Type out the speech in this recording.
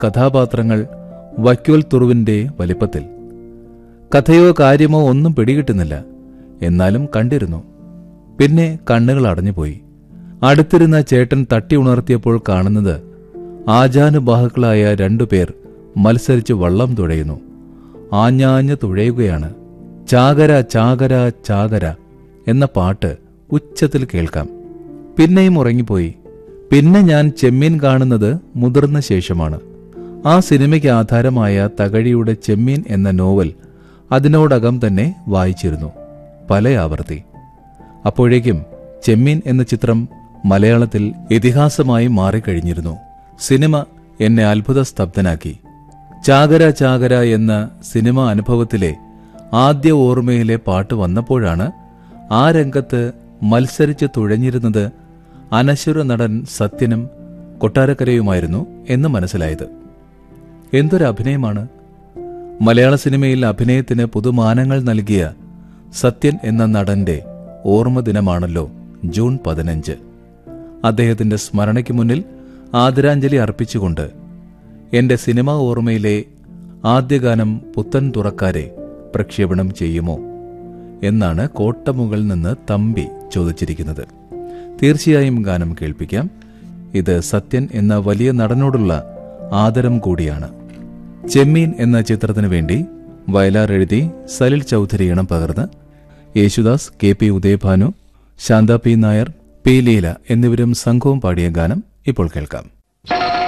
കഥാപാത്രങ്ങൾ വൈക്കോൽ തുറുവിന്റെ വലിപ്പത്തിൽ. കഥയോ കാര്യമോ ഒന്നും പിടികിട്ടുന്നില്ല. എന്നാലും കണ്ടിരുന്നു. പിന്നെ കണ്ണുകൾ അടഞ്ഞുപോയി. അടുത്തിരുന്ന ചേട്ടൻ തട്ടി ഉണർത്തിയപ്പോൾ കാണുന്നത് ആജാനുബാഹുക്കളായ 2 പേർ മത്സരിച്ച് വള്ളം തുഴയുന്നു. ആഞ്ഞാഞ്ഞ് തുഴയുകയാണ്. ചാകര ചാകര ചാകര എന്ന പാട്ട് ഉച്ചത്തിൽ കേൾക്കാം. പിന്നെയും ഉറങ്ങിപ്പോയി. പിന്നെ ഞാൻ ചെമ്മീൻ കാണുന്നത് മുതിർന്ന ശേഷമാണ്. ആ സിനിമയ്ക്ക് ആധാരമായ തകഴിയുടെ ചെമ്മീൻ എന്ന നോവൽ അതിനോടകം തന്നെ വായിച്ചിരുന്നു, പല ആവർത്തി. അപ്പോഴേക്കും ചെമ്മീൻ എന്ന ചിത്രം മലയാളത്തിൽ ഇതിഹാസമായി മാറിക്കഴിഞ്ഞിരുന്നു. സിനിമ എന്നെ അത്ഭുത സ്തബ്ധനാക്കി. ചാകര ചാകര എന്ന സിനിമ അനുഭവത്തിലെ ആദ്യ ഓർമ്മയിലെ പാട്ട് വന്നപ്പോഴാണ് ആ രംഗത്ത് മത്സരിച്ച് തുഴഞ്ഞിരുന്നത് അനശ്വര നടൻ സത്യനും കൊട്ടാരക്കരയുമായിരുന്നു എന്ന് മനസ്സിലായത്. എന്തൊരഭിനയമാണ്! മലയാള സിനിമയിൽ അഭിനയത്തിന് പുതുമാനങ്ങൾ നൽകിയ സത്യൻ എന്ന നടന്റെ ഓർമ്മ ദിനമാണല്ലോ ജൂൺ 15. അദ്ദേഹത്തിന്റെ സ്മരണയ്ക്ക് മുന്നിൽ ആദരാഞ്ജലി അർപ്പിച്ചുകൊണ്ട് എന്റെ സിനിമാ ഓർമ്മയിലെ ആദ്യഗാനം പുത്തൻ തുറക്കാരെ പ്രക്ഷേപണം ചെയ്യുമോ എന്നാണ് കോട്ടമുകളിൽ നിന്ന് തമ്പി ചോദിച്ചിരിക്കുന്നത്. തീർച്ചയായും ഗാനം കേൾപ്പിക്കാം. ഇത് സത്യൻ എന്ന വലിയ നടനോടുള്ള ആദരം കൂടിയാണ്. ചെമ്മീൻ എന്ന ചിത്രത്തിനു വേണ്ടി വയലാർ എഴുതി സലിൽ ചൗധരി ഇണം പകർന്ന് Yesudas, KP Udayabhanu, Shantha P Nair, P Leela എന്നിവരും സംഘവും പാടിയ ഗാനം ഇപ്പോൾ കേൾക്കാം.